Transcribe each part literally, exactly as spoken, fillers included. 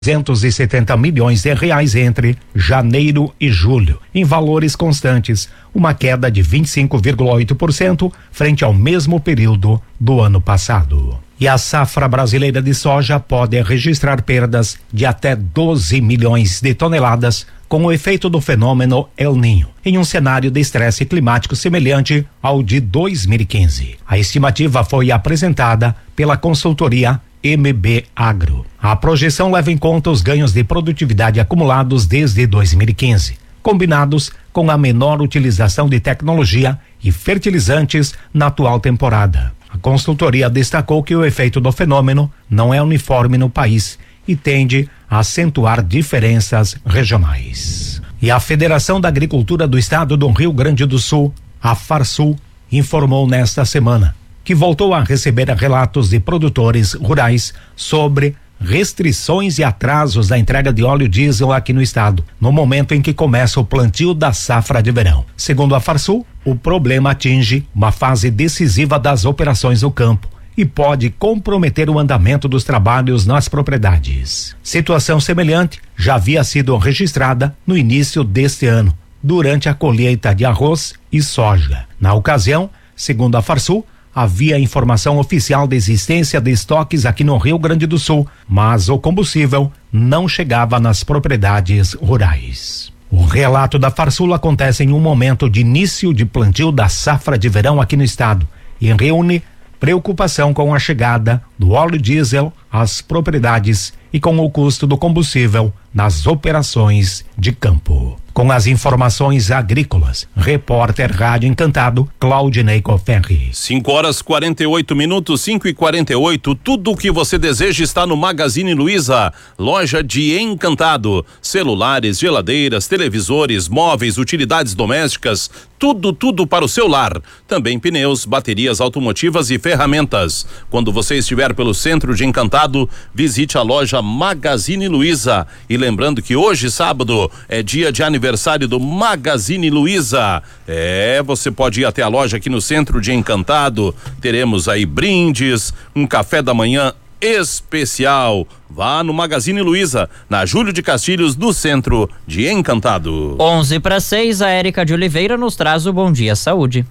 duzentos e setenta milhões de reais entre janeiro e julho, em valores constantes, uma queda de vinte e cinco vírgula oito por cento frente ao mesmo período do ano passado. E a safra brasileira de soja pode registrar perdas de até doze milhões de toneladas com o efeito do fenômeno El Niño, em um cenário de estresse climático semelhante ao de dois mil e quinze. A estimativa foi apresentada pela consultoria M B Agro. A projeção leva em conta os ganhos de produtividade acumulados desde dois mil e quinze, combinados com a menor utilização de tecnologia e fertilizantes na atual temporada. A consultoria destacou que o efeito do fenômeno não é uniforme no país e tende a acentuar diferenças regionais. E a Federação da Agricultura do Estado do Rio Grande do Sul, a Farsul, informou nesta semana que voltou a receber relatos de produtores rurais sobre restrições e atrasos da entrega de óleo diesel aqui no estado, no momento em que começa o plantio da safra de verão. Segundo a Farsul, o problema atinge uma fase decisiva das operações no campo e pode comprometer o andamento dos trabalhos nas propriedades. Situação semelhante já havia sido registrada no início deste ano, durante a colheita de arroz e soja. Na ocasião, segundo a Farsul, havia informação oficial da existência de estoques aqui no Rio Grande do Sul, mas o combustível não chegava nas propriedades rurais. O relato da Farsul acontece em um momento de início de plantio da safra de verão aqui no estado e reúne preocupação com a chegada do óleo diesel às propriedades e com o custo do combustível nas operações de campo. Com as informações agrícolas, repórter Rádio Encantado, Claudinei Coferri. cinco horas quarenta e oito minutos, cinco e quarenta e oito. Tudo o que você deseja está no Magazine Luiza, loja de Encantado. Celulares, geladeiras, televisores, móveis, utilidades domésticas, tudo, tudo para o seu lar. Também pneus, baterias automotivas e ferramentas. Quando você estiver pelo centro de Encantado, visite a loja Magazine Luiza. E lembrando que hoje, sábado, é dia de aniversário do Magazine Luiza. É, você pode ir até a loja aqui no centro de Encantado. Teremos aí brindes, um café da manhã especial. Vá no Magazine Luiza, na Júlio de Castilhos, no centro de Encantado. onze para seis, a Érica de Oliveira nos traz o Bom Dia Saúde.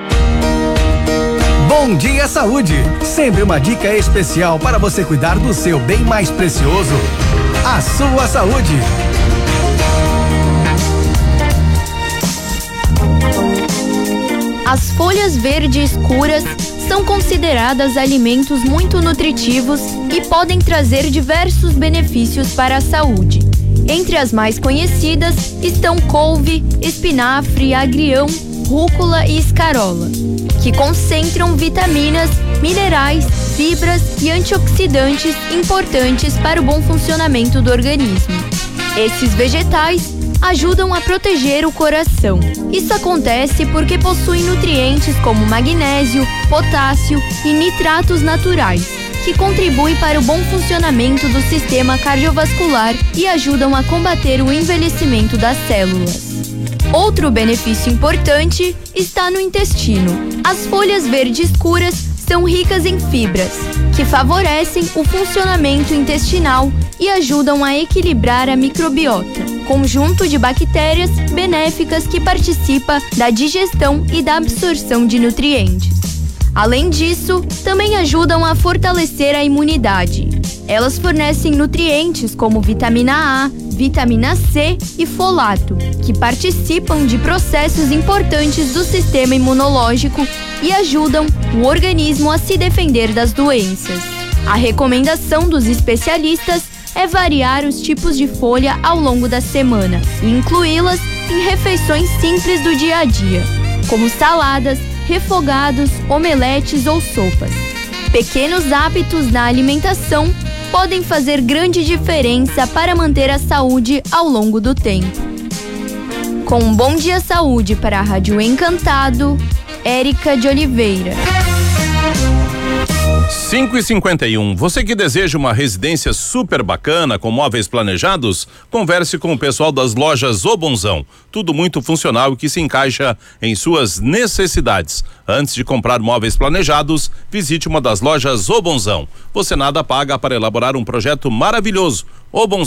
Bom Dia Saúde, sempre uma dica especial para você cuidar do seu bem mais precioso, a sua saúde. As folhas verde escuras são consideradas alimentos muito nutritivos e podem trazer diversos benefícios para a saúde. Entre as mais conhecidas estão couve, espinafre, agrião, rúcula e escarola, que concentram vitaminas, minerais, fibras e antioxidantes importantes para o bom funcionamento do organismo. Esses vegetais ajudam a proteger o coração. Isso acontece porque possuem nutrientes como magnésio, potássio e nitratos naturais, que contribuem para o bom funcionamento do sistema cardiovascular e ajudam a combater o envelhecimento das células. Outro benefício importante está no intestino. As folhas verdes escuras são ricas em fibras, que favorecem o funcionamento intestinal e ajudam a equilibrar a microbiota, conjunto de bactérias benéficas que participa da digestão e da absorção de nutrientes. Além disso, também ajudam a fortalecer a imunidade. Elas fornecem nutrientes como vitamina A, vitamina C e folato, que participam de processos importantes do sistema imunológico e ajudam o organismo a se defender das doenças. A recomendação dos especialistas é variar os tipos de folha ao longo da semana e incluí-las em refeições simples do dia a dia, como saladas, refogados, omeletes ou sopas. Pequenos hábitos na alimentação podem fazer grande diferença para manter a saúde ao longo do tempo. Com um Bom Dia Saúde para a Rádio Encantado, Érica de Oliveira. cinco e cinquenta e um. Você que deseja uma residência super bacana com móveis planejados, converse com o pessoal das lojas O Bonzão. Tudo muito funcional e que se encaixa em suas necessidades. Antes de comprar móveis planejados, visite uma das lojas O Bonzão. Você nada paga para elaborar um projeto maravilhoso. O Bonzão